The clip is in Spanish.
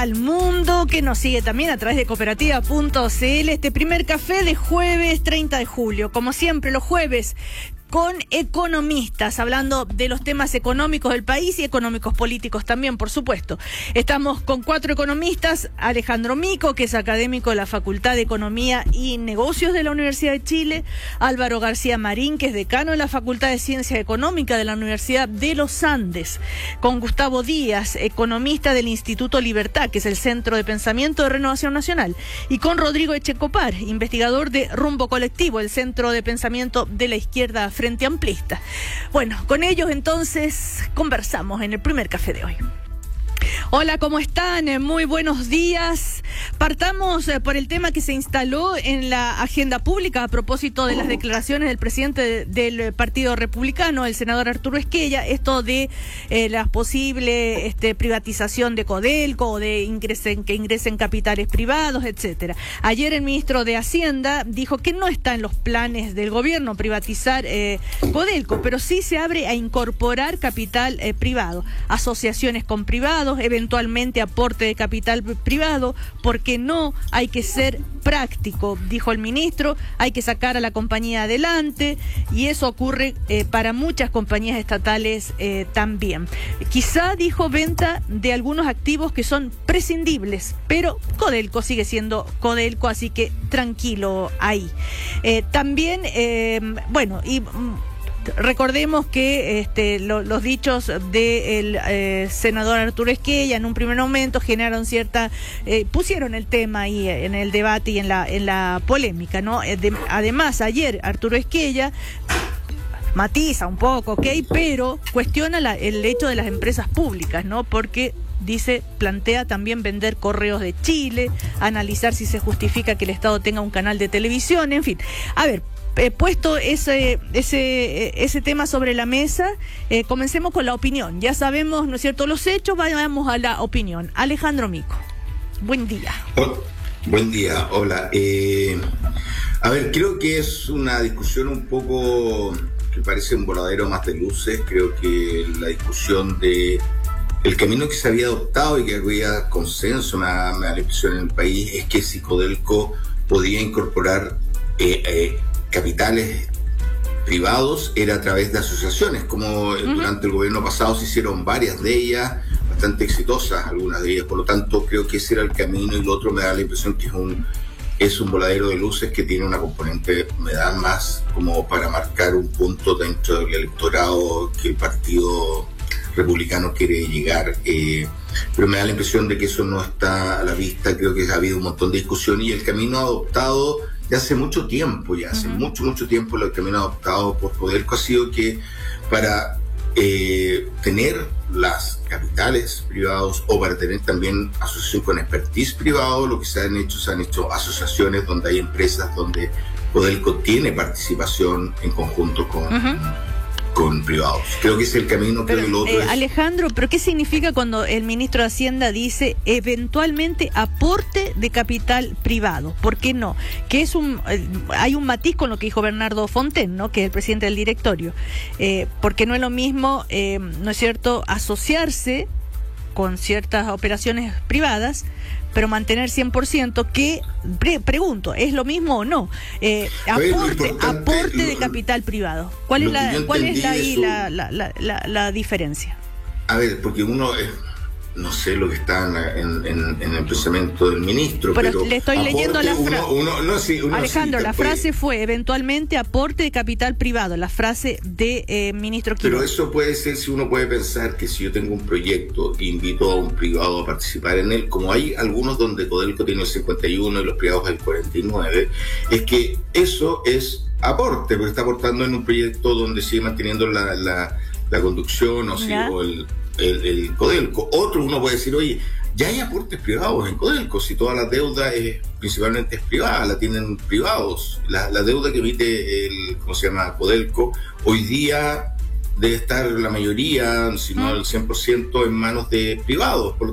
al mundo que nos sigue también a través de cooperativa.cl. Este primer café de jueves 30 de julio. Como siempre, los jueves con economistas, hablando de los temas económicos del país y económicos políticos también, por supuesto. Estamos con 4 economistas: Alejandro Mico, que es académico de la Facultad de Economía y Negocios de la Universidad de Chile; Álvaro García Marín, que es decano de la Facultad de Ciencias Económicas de la Universidad de los Andes; con Gustavo Díaz, economista del Instituto Libertad, que es el Centro de Pensamiento de Renovación Nacional; y con Rodrigo Echecopar, investigador de Rumbo Colectivo, el Centro de Pensamiento de la Izquierda Frente Amplista. Bueno, con ellos entonces conversamos en el primer café de hoy. Hola, ¿cómo están? Muy buenos días. Partamos por el tema que se instaló en la agenda pública a propósito de las declaraciones del presidente del Partido Republicano, el senador Arturo Esquella, esto de la posible privatización de Codelco o de que ingresen capitales privados, etcétera. Ayer el ministro de Hacienda dijo que no está en los planes del gobierno privatizar Codelco, pero sí se abre a incorporar capital privado, asociaciones con privados, eventualmente aporte de capital privado, porque no hay que ser práctico, dijo el ministro, hay que sacar a la compañía adelante, y eso ocurre para muchas compañías estatales también. Quizá, dijo, venta de algunos activos que son prescindibles, pero Codelco sigue siendo Codelco, así que tranquilo ahí. También, recordemos que los dichos del senador Arturo Esquella en un primer momento generaron pusieron el tema ahí en el debate y en la polémica, ¿no? Además, ayer Arturo Esquella matiza un poco, ¿ok? Pero cuestiona el hecho de las empresas públicas, ¿no? Porque plantea también vender Correos de Chile, analizar si se justifica que el Estado tenga un canal de televisión, en fin. A ver, puesto ese tema sobre la mesa, comencemos con la opinión. Ya sabemos, ¿no es cierto?, los hechos, vayamos a la opinión. Alejandro Mico, buen día. Buen día, hola. A ver, creo que es una discusión un poco que parece un voladero más de luces. Creo que la discusión de el camino que se había adoptado y que había consenso, me da la impresión, en el país, es que si Codelco podía incorporar capitales privados era a través de asociaciones, como durante el gobierno pasado se hicieron varias de ellas, bastante exitosas algunas de ellas. Por lo tanto, creo que ese era el camino, y lo otro me da la impresión que es un voladero de luces que tiene una componente, me da más como para marcar un punto dentro del electorado que el Partido Republicano quiere llegar, pero me da la impresión de que eso no está a la vista. Creo que ha habido un montón de discusión, y el camino adoptado ya hace mucho tiempo, mucho tiempo, el camino adoptado por Codelco ha sido que para tener las capitales privados, o para tener también asociación con expertise privado, lo que se han hecho asociaciones donde hay empresas donde Codelco tiene participación en conjunto con privados. Creo que es el camino, pero el otro Alejandro, ¿pero qué significa cuando el ministro de Hacienda dice eventualmente aporte de capital privado? ¿Por qué no? Que hay un matiz con lo que dijo Bernardo Fonten, ¿no?, que es el presidente del directorio, porque no es lo mismo, ¿no es cierto?, asociarse con ciertas operaciones privadas, pero mantener 100%, que, pregunto, ¿es lo mismo o no? Aporte de capital privado. ¿Cuál es la diferencia? A ver, porque uno no sé lo que está en el pensamiento del ministro, pero le estoy leyendo la frase. Alejandro, la frase fue eventualmente aporte de capital privado, la frase de ministro Quiroga. Pero eso puede ser, si uno puede pensar que si yo tengo un proyecto e invito a un privado a participar en él, como hay algunos donde Codelco tiene el 51 y los privados el 49, es que eso es aporte, porque está aportando en un proyecto donde sigue manteniendo la conducción, o el Codelco. Otro, uno puede decir, oye, ya hay aportes privados en Codelco, si toda la deuda principalmente es privada, la tienen privados. La deuda que emite Codelco, hoy día debe estar la mayoría, si no el 100%, en manos de privados. Por lo